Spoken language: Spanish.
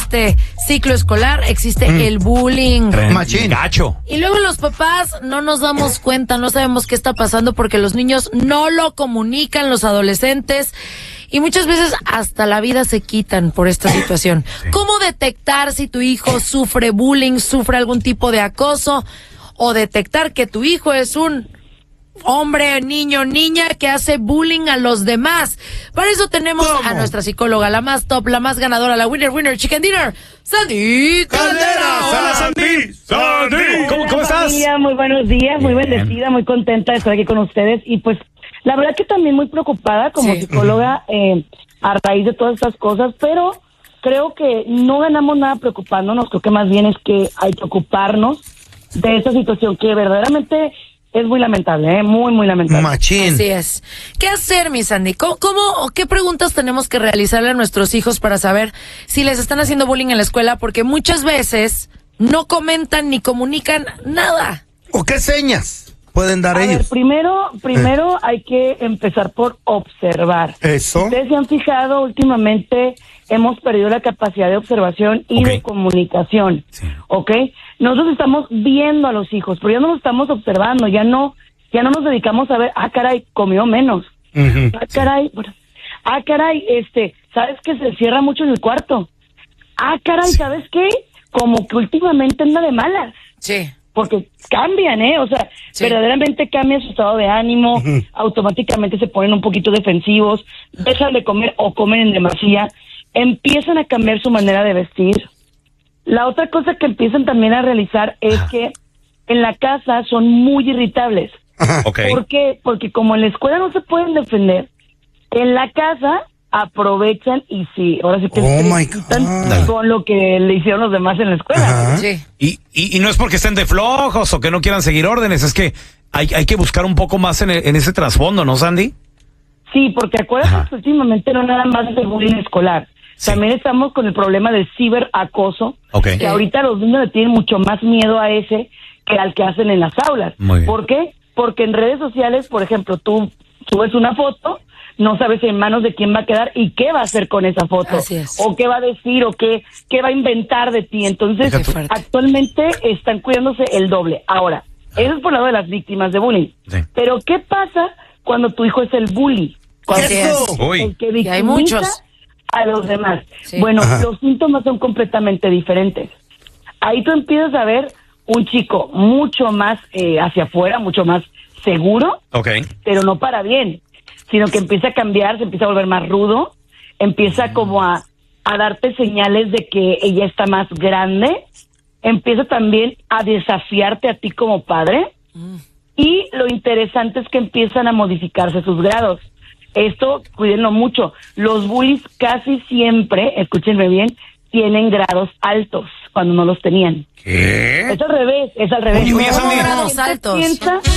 este ciclo escolar, existe el bullying. Machín. Gacho. Y luego los papás no nos damos cuenta, no sabemos qué está pasando porque los niños no lo comunican, los adolescentes, y muchas veces hasta la vida se quitan por esta situación. Sí. ¿Cómo detectar si tu hijo sufre bullying, sufre algún tipo de acoso, o detectar que tu hijo es un hombre, niño, niña que hace bullying a los demás? Para eso tenemos a nuestra psicóloga, la más top, la más ganadora, la winner chicken dinner, Sandy Caldera. Hola, Sandy. ¿Cómo estás? Familia, muy buenos días, muy bendecida, muy contenta de estar aquí con ustedes, y pues la verdad que también muy preocupada como psicóloga a raíz de todas estas cosas, pero creo que no ganamos nada preocupándonos. Creo que más bien es que hay que ocuparnos de esta situación que verdaderamente es muy lamentable, muy, muy lamentable. Machín. Así es. ¿Qué hacer, mi Sandy? ¿Cómo o qué preguntas tenemos que realizarle a nuestros hijos para saber si les están haciendo bullying en la escuela? Porque muchas veces no comentan ni comunican nada. ¿O qué señas pueden dar ellos? A ver, primero hay que empezar por observar. Eso. Ustedes se han fijado, últimamente hemos perdido la capacidad de observación y de comunicación, ¿ok? Nosotros estamos viendo a los hijos, pero ya no los estamos observando, ya no nos dedicamos a ver, caray, comió menos. Caray, ¿sabes que se cierra mucho en el cuarto? Caray, ¿sabes qué? Como que últimamente anda de malas. Sí. Porque cambian, o sea, verdaderamente cambia su estado de ánimo, automáticamente se ponen un poquito defensivos, dejan de comer o comen en demasía, empiezan a cambiar su manera de vestir. La otra cosa que empiezan también a realizar es que en la casa son muy irritables. Okay. ¿Por qué? Porque como en la escuela no se pueden defender, en la casa aprovechan y ahora sí que están con lo que le hicieron los demás en la escuela. Sí. Y no es porque estén de flojos o que no quieran seguir órdenes, es que hay que buscar un poco más en ese trasfondo, ¿no, Sandy? Sí, porque acuérdate que últimamente no nada más es el bullying escolar. También estamos con el problema del ciberacoso, que ahorita los niños le tienen mucho más miedo a ese que al que hacen en las aulas. ¿Por qué? Porque en redes sociales, por ejemplo, tú subes una foto, no sabes en manos de quién va a quedar y qué va a hacer con esa foto, o qué va a decir, o qué va a inventar de ti. Entonces, actualmente están cuidándose el doble. Ahora, eso es por lado de las víctimas de bullying. Pero, ¿qué pasa cuando tu hijo es el bully? Cuando es el que victimiza a los demás. Bueno, los síntomas son completamente diferentes. Ahí tú empiezas a ver un chico mucho más hacia afuera, mucho más seguro, pero no para bien, sino que empieza a cambiar, se empieza a volver más rudo, empieza como a darte señales de que ella está más grande, empieza también a desafiarte a ti como padre, y lo interesante es que empiezan a modificarse sus grados. Esto, cuídenlo mucho, los bullies casi siempre, escúchenme bien, tienen grados altos cuando no los tenían. ¿Qué? Es al revés. Oye, Sandy, grados altos.